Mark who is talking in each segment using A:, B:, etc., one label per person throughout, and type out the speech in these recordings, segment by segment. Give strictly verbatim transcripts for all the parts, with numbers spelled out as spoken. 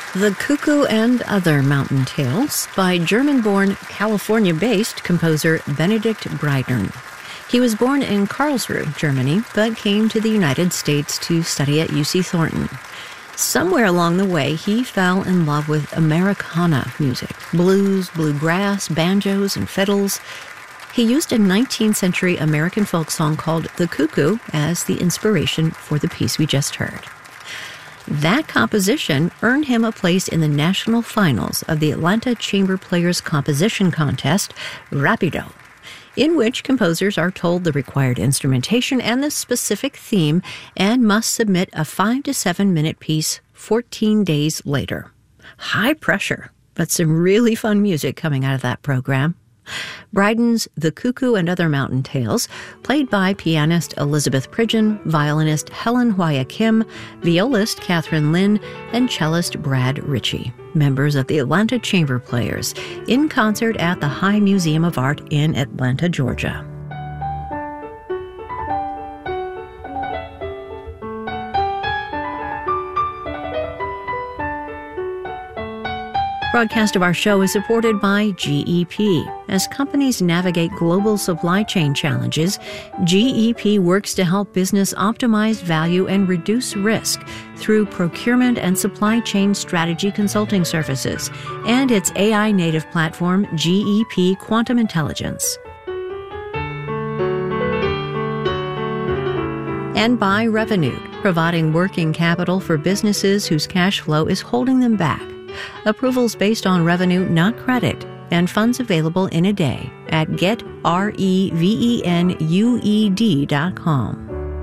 A: The Cuckoo and Other Mountain Tales by German-born, California-based composer Benedict Breitner. He was born in Karlsruhe, Germany, but came to the United States to study at U C Thornton. Somewhere along the way, he fell in love with Americana music, blues, bluegrass, banjos, and fiddles. He used a nineteenth century American folk song called The Cuckoo as the inspiration for the piece we just heard. That composition earned him a place in the national finals of the Atlanta Chamber Players Composition Contest, Rapido, in which composers are told the required instrumentation and the specific theme and must submit a five to seven minute piece fourteen days later. High pressure, but some really fun music coming out of that program. Bryden's The Cuckoo and Other Mountain Tales, played by pianist Elizabeth Pridgeon, violinist Helen Hwaya Kim, violist Catherine Lin, and cellist Brad Ritchie, members of the Atlanta Chamber Players, in concert at the High Museum of Art in Atlanta, Georgia. Broadcast of our show is supported by G E P. As companies navigate global supply chain challenges, G E P works to help business optimize value and reduce risk through procurement and supply chain strategy consulting services and its A I-native platform, G E P Quantum Intelligence. And by Revolut, providing working capital for businesses whose cash flow is holding them back. Approvals based on revenue, not credit, and funds available in a day at get revenued dot com.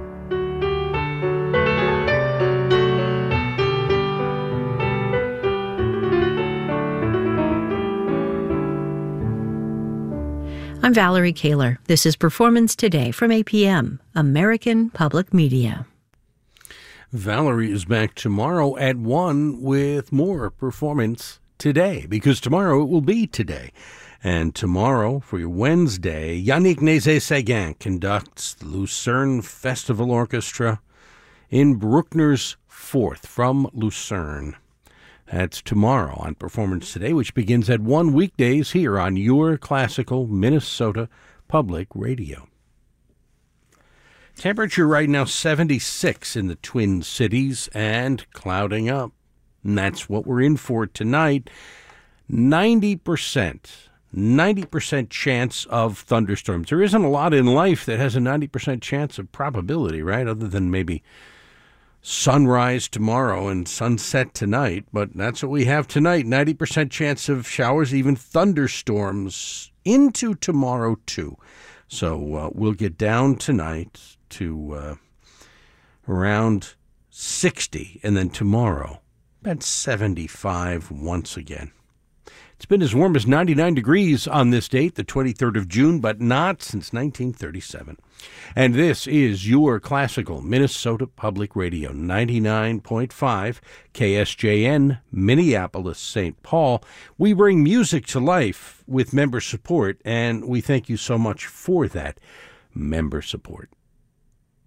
A: I'm Valerie Kaler. This is Performance Today from A P M, American Public Media.
B: Valerie is back tomorrow at one with more Performance Today, because tomorrow it will be today. And tomorrow, for your Wednesday, Yannick Nézet-Séguin conducts the Lucerne Festival Orchestra in Bruckner's Fourth from Lucerne. That's tomorrow on Performance Today, which begins at one weekdays here on your classical Minnesota Public Radio. Temperature right now seventy-six in the Twin Cities and clouding up. And that's what we're in for tonight. ninety percent, ninety percent chance of thunderstorms. There isn't a lot in life that has a ninety percent chance of probability, right? Other than maybe sunrise tomorrow and sunset tonight. But that's what we have tonight. ninety percent chance of showers, even thunderstorms into tomorrow too. So uh, we'll get down tonight to uh, around sixty, and then tomorrow about seventy-five once again. It's been as warm as ninety-nine degrees on this date, the twenty-third of June, but not since nineteen thirty-seven. And this is your classical Minnesota Public Radio, ninety-nine point five K S J N, Minneapolis, Saint Paul. We bring music to life with member support, and we thank you so much for that member support.